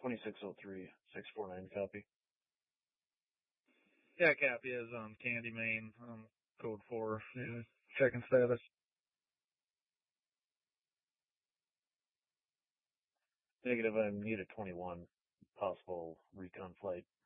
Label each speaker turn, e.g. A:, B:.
A: 2603, 649 copy.
B: Yeah, copy is on Candy Main, code 4. Yeah, checking status.
A: Negative, I need a 21 possible recon flight